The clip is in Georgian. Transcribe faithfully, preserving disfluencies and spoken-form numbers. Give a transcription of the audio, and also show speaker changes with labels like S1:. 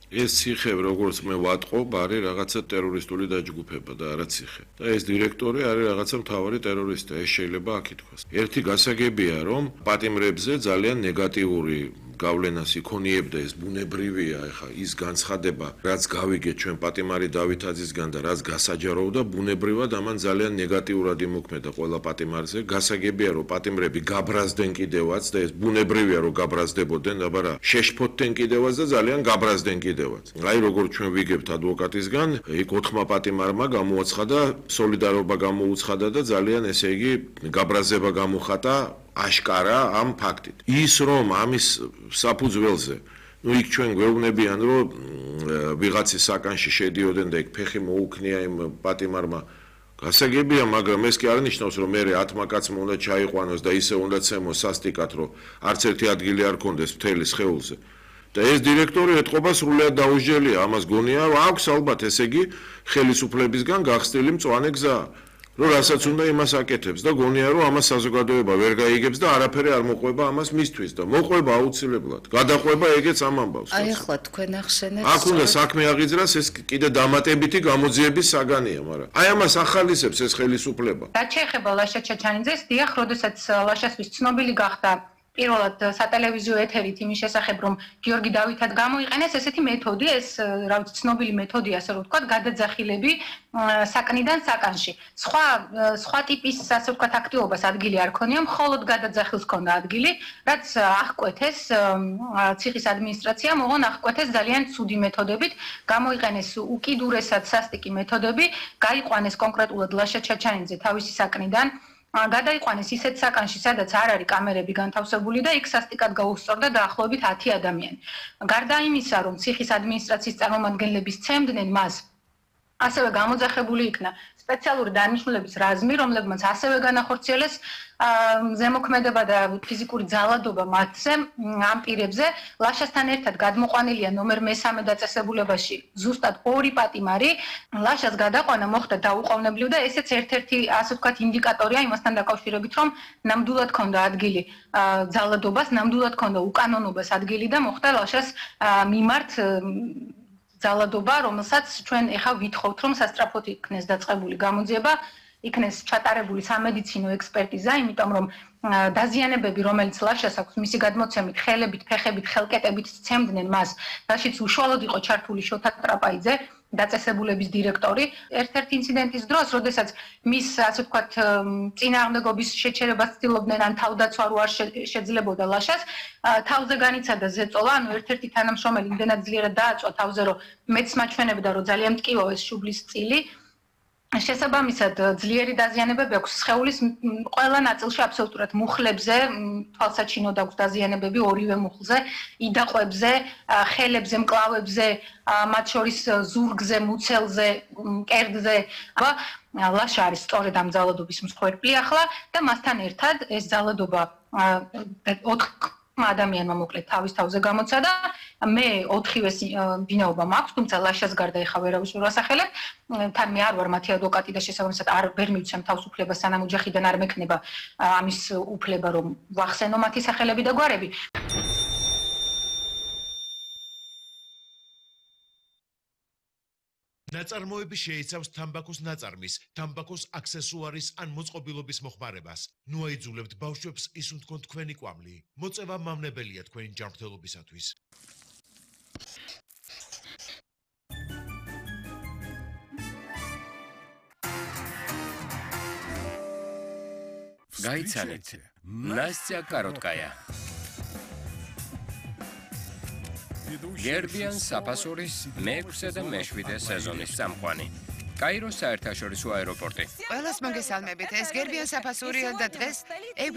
S1: ეს ციხე, როგორც მე ვატყობ, არის რაღაცა ტერორისტული დაჯგუფება და არა ციხე. და ეს დირექტორი არის რაღაცა მთავარი ტერორისტი, ეს შეიძლება აქ ითქვას. ერთი გასაგებია, რომ პატიმრებზე ძალიან ნეგატიური გავლენას იქონიებდა ეს ბუნებრივია, ეხა ის განცხადება, რაც გავიგეთ ჩვენ პატიმარი დავითაძისგან და რაც გასაჯაროვდა, ბუნებრივად ამან ძალიან ნეგატიურად იმოქმედა ყველა პატიმარზე. გასაგებია, რომ პატიმრები გაბრაზდნენ კიდევაც და ეს ბუნებრივია, რომ გაბრაზდებოდნენ, აბარა შეშფოთდნენ კიდევაც და ძალიან გაბრაზდნენ კიდევაც. აი როგორც ჩვენ ვიგებთ ადვოკატისგან, იქ ოთხმა პატიმარმა გამოაცხადა, სოლიდარობა გამოუცხადა და ძალიან ესე იგი გაბრაზება გამოხატა აშკარა ამ ფაქტით. ის რომ ამის საფუძველზე, ну იქ ჩვენ გვეუბნებიან, რომ ვიღაცის საკანში შედიოდნენ და იქ ფეხი მოუქნია იმ პატიმარმა. გასაგებია, მაგრამ ეს კი არ ნიშნავს, რომ მე ათმა კაცმა უნდა ჩაიყვანოს და ისე უნდა ცემოს სასტიკად, რომ არც ერთი ადგილი არ კონდეს მთელი სხეულზე. და ეს დირექტორი ეთყობა სრულად დაუსჯელია, ამას გონია, რომ აქვს ალბათ ესე იგი ხელისუფლებისგან გახსნილი მწვანე გზა. რომ რასაც უნდა იმას აკეთებს და გონია რომ ამას საზოგადოება ვერ გაიგებს და არაფერი არ მოყვება ამას მისთვის და მოყვება აუცილებლად. გადაყვება ეგეც ამ ამბავს.
S2: აი ახლა თქვენ ახსენეთ.
S1: აქ უნდა საქმე აღიძრას, ეს კიდე დამატებითი გამოძიების საგანია, მაგრამ აი ამას ახალისებს ეს ხელისუფლება.
S3: რაც შეეხება ლაშა ჩაჩანიძეს, დიახ, როდესაც ლაშასთვის ცნობილი გახდა პირველად სატელევიზიო ეთერით იმის შესახებ, რომ გიორგი დავითად გამოიყენეს ესეთი მეთოდი, ეს რა ვიცი, ცნობილი მეთოდი, ასე რომ ვთქვათ, გადაძახილები საკნიდან საკანში. სხვა სხვა ტიპის, ასე ვთქვათ, აქტივობას ადგილი არ ქონია, მხოლოდ გადაძახილს ქონდა ადგილი, რაც აღკვეთეს ციხის ადმინისტრაციამ, ოღონ აღკვეთეს ძალიან ცუდი მეთოდებით, გამოიყენეს უკიდურესად სასტიკი მეთოდები, გაიყვანეს კონკრეტულად ლაშა ჩაჩანიძე თავისი საკნიდან. გადაიყვანეს ისეთ საკანში, სადაც არ არის კამერები განთავსებული და იქ სასტიკად გაუსწორდა დაახლოებით ათი ადამიანი. გარდა იმისა, რომ ციხის ადმინისტრაციის წარმომადგენლები სცემდნენ მას, ასევე გამოძახებული იქნა სპეციალური დანიშნულების რაზმი, რომლებმაც ასევე განახორციელეს ზემოქმედება და ფიზიკური ძალადობა მათზე ამ პირებზე. ლაშასთან ერთად გადმოყვანილია ნომერ მესამე დაწესებულებაში ზუსტად ორი პატიმარი. ლაშას გადაყვანა მოხდა დაუყოვნებლივ და ესეც ერთ-ერთი, ასე ვთქვათ, ინდიკატორია იმასთან დაკავშირებით, რომ ნამდვილად ქონდა ადგილი ძალადობას, ნამდვილად ქონდა უკანონობას ადგილი და მოხდა ლაშას მიმართ ძალადობა, რომელსაც ჩვენ ეხა ვითხოვთ, რომ სასტრაფოდ იქნეს დაწყებული გამოძიება, იქნეს ჩატარებული სამედიცინო ექსპერტიზა, იმიტომ რომ დაზიანებები, რომელიც ლაშას აქვს, მისი გადმოცემით, ხელებით, ფეხებით, ხელკეტებით სცემდნენ მას, რაშიც უშუალოდ იყო ჩართული შოთა ტრაპაიძე, დაწესებულების დირექტორი. ერთ-ერთი ინციდენტის დროს, როდესაც მის, ასე ვთქვათ, წინააღმდეგობის შეჩერებას ცდილობდნენ, ან თავდაცვა რო არ შეძლებოდა ლაშას, თავზე განიცადა ზეწოლა, ანუ ერთ-ერთი თანამშრომელი იმდენად ძლიერად დააწვა თავზე, რომ მეც მაჩვენებდა, რომ ძალიან მტკივავ ეს შუბლის წილი. შესაბამისად, ძლიერი დაზიანებები აქვს სხეულის ყველა ნაწილში, აბსოლუტურად მუხლებზე, თვალსაჩინოდ აქვს დაზიანებები ორივე მუხლზე, იდაყვებზე, ხელებზე, მკლავებზე, მათ შორის ზურგზე, მუცელზე, მკერდზე. ლაშა არის სწორედ ამ ძალადობის მსხვერპლი ახლა და მასთან ერთად ეს ძალადობა ოთხ ადამიანმა მოკლედ თავის თავზე გამოცადა. მე ოთხივეს ვინაობა მაქვს, თუმცა ლაშას გარდა ეხა ვერავის ვერ ვასახელებ. თან მე არ ვარ მათი ადვოკატი და შესაბამისად არ ვერ მივცემ თავისუფლებას, სანამ ოჯახიდან არ მექნება ამის უფლება, რომ ვახსენო მათი სახელები და გვარები.
S4: ნაწარმოები შეიცავს თამბაქოს ნაწარმის, თამბაქოს აქსესუარის ან მოწყობილობის მოხმარებას. ნუ აიძულებთ ბავშვებს ისუნ თქვენ თქვენი კვამლი. მოწევა მავნებელია თქვენი ჯანმრთელობისათვის.
S5: გაიცანეთ, ნასტია კაროტკაია. გერბიან საფასურის მეექვსე და მეშვიდე სეზონის წამყვანი. კაიროს საერთაშორისო აეროპორტი.
S6: ყველას მოგესალმებით, ეს გერბიან საფასურია და დღეს